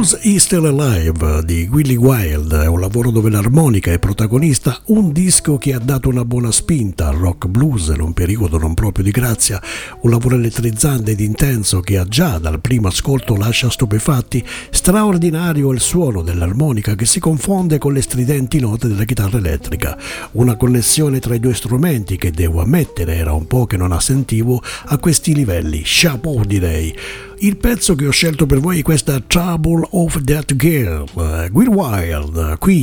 Because He's Still Alive di Willie Wild è un lavoro dove l'armonica è protagonista, un disco che ha dato una buona spinta al rock blues in un periodo non proprio di grazia, un lavoro elettrizzante ed intenso che già dal primo ascolto lascia stupefatti. Straordinario il suono dell'armonica che si confonde con le stridenti note della chitarra elettrica, una connessione tra i due strumenti che devo ammettere era un po' che non sentivo a questi livelli. Chapeau, direi. Il pezzo che ho scelto per voi è questa Trouble of That Girl, Will Wild, qui